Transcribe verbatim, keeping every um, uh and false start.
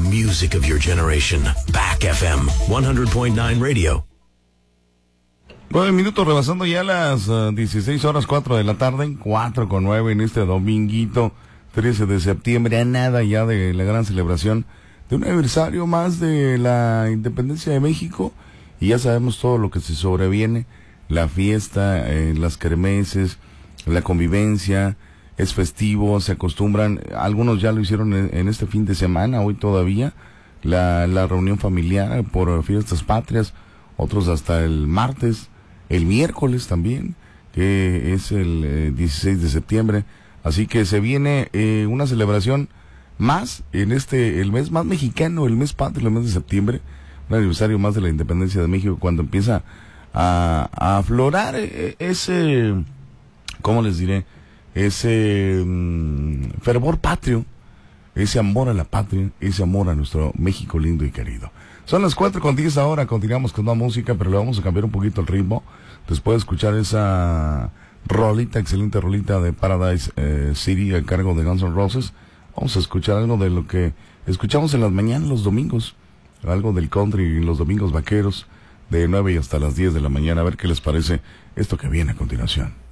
music of your generation. Back F M, one hundred point nine Radio. Nueve minutos rebasando ya las uh, dieciséis horas, cuatro de la tarde, cuatro con nueve en este dominguito, trece de septiembre, a nada ya de la gran celebración de un aniversario más de la independencia de México, y ya sabemos todo lo que se sobreviene, la fiesta, eh, las kermeses, la convivencia, es festivo, se acostumbran, algunos ya lo hicieron en, en este fin de semana, hoy todavía, la, la reunión familiar por fiestas patrias, otros hasta el martes, el miércoles también, que es el eh, dieciséis de septiembre, así que se viene eh, una celebración más en este, el mes más mexicano, el mes patrio, el mes de septiembre, un aniversario más de la independencia de México, cuando empieza a, a aflorar eh, ese, ¿cómo les diré? Ese mmm, fervor patrio, ese amor a la patria, ese amor a nuestro México lindo y querido. Son las cuatro con diez ahora, continuamos con una música, pero le vamos a cambiar un poquito el ritmo, después de escuchar esa rolita, excelente rolita de Paradise eh, City a cargo de Guns N' Roses. Vamos a escuchar algo de lo que escuchamos en las mañanas los domingos, algo del country los domingos vaqueros, de nueve y hasta las diez de la mañana, a ver qué les parece esto que viene a continuación.